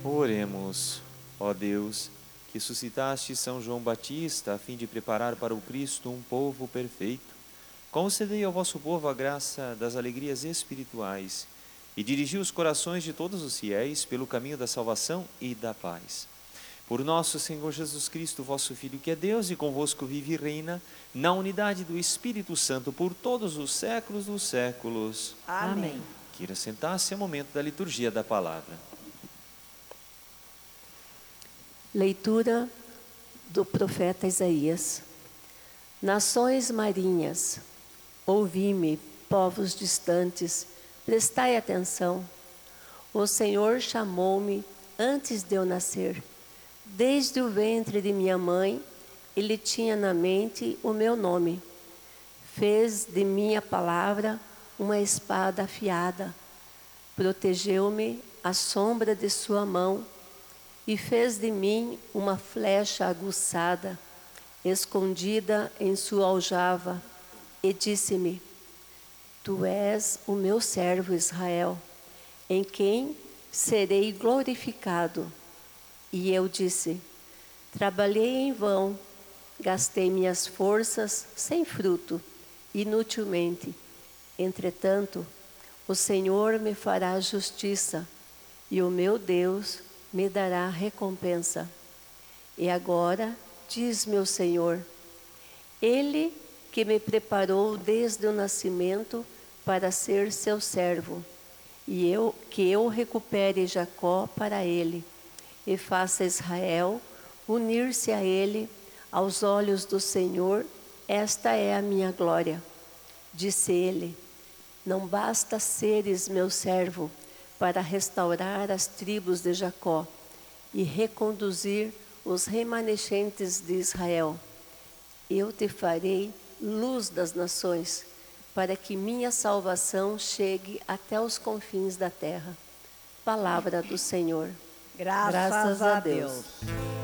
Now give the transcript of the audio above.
Oremos, ó Deus, que suscitaste São João Batista a fim de preparar para o Cristo um povo perfeito. Concedei ao vosso povo a graça das alegrias espirituais e dirigi os corações de todos os fiéis pelo caminho da salvação e da paz. Por nosso Senhor Jesus Cristo, vosso Filho, que é Deus e convosco vive e reina, na unidade do Espírito Santo, por todos os séculos dos séculos. Amém. Queira sentar-se, é o momento da liturgia da palavra. Leitura do profeta Isaías. Nações marinhas, ouvi-me, povos distantes, prestai atenção. O Senhor chamou-me antes de eu nascer. Desde o ventre de minha mãe, Ele tinha na mente o meu nome. Fez de minha palavra uma espada afiada. Protegeu-me à sombra de sua mão e fez de mim uma flecha aguçada, escondida em sua aljava, e disse-me: Tu és o meu servo Israel, em quem serei glorificado. E eu disse: Trabalhei em vão, gastei minhas forças sem fruto, inutilmente. Entretanto, o Senhor me fará justiça, e o meu Deus me dará recompensa. E agora, diz meu Senhor, Ele que me preparou desde o nascimento para ser seu servo, e que eu recupere Jacó para Ele, e faça Israel unir-se a Ele. Aos olhos do Senhor, esta é a minha glória. Disse Ele: Não basta seres meu servo para restaurar as tribos de Jacó e reconduzir os remanescentes de Israel. Eu te farei luz das nações, para que minha salvação chegue até os confins da terra. Palavra do Senhor. Graças a Deus.